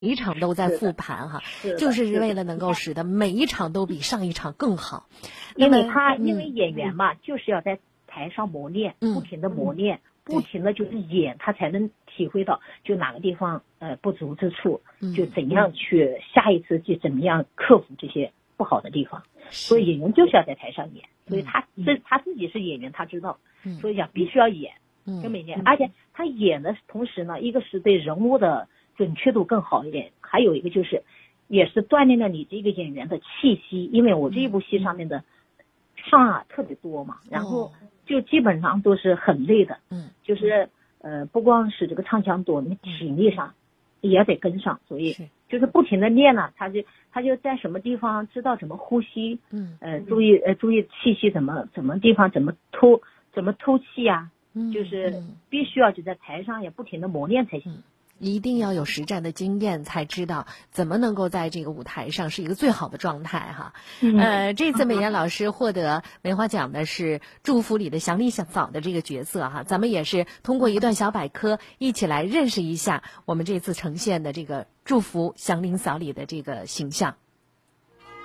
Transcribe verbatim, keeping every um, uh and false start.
一场都在复盘哈，就是为了能够使得每一场都比上一场更好。 因为他因为演员嘛，就是要在台上磨练，不停的磨练，不停的就是演，他才能体会到就哪个地方呃不足之处，就怎样去下一次就怎么样克服这些不好的地方。所以演员就是要在台上演，所以他这他自己是演员，他知道，所以讲必须要演，跟每年，而且他演的同时呢，一个是对人物的准确度更好一点，还有一个就是也是锻炼了你这个演员的气息，因为我这一部戏上面的唱啊特别多嘛，然后就基本上都是很累的，嗯，就是呃不光是这个唱腔多，你体力上也得跟上，所以就是不停的练了，他就他就在什么地方知道怎么呼吸，嗯，呃注意呃注意气息怎么怎么地方怎么偷怎么透气呀、啊，就是必须要就在台上也不停的磨练才行。 一定要有实战的经验，才知道怎么能够在这个舞台上是一个最好的状态哈。嗯、呃，这次美妍老师获得梅花奖的是祝福里的祥林嫂的这个角色哈，咱们也是通过一段小百科一起来认识一下我们这次呈现的这个祝福祥林嫂里的这个形象。